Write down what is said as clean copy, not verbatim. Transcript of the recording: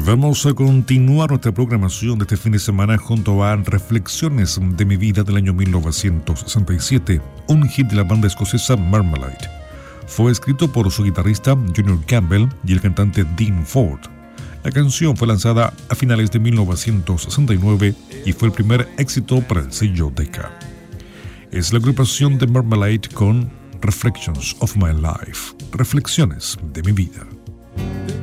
Vamos a continuar nuestra programación de este fin de semana junto a Reflexiones de mi vida del año 1967, un hit de la banda escocesa Marmalade. Fue escrito por su guitarrista Junior Campbell y el cantante Dean Ford. La canción fue lanzada a finales de 1969 y fue el primer éxito para el sello Decca. Es la agrupación de Marmalade con Reflections of My Life, Reflexiones de mi vida.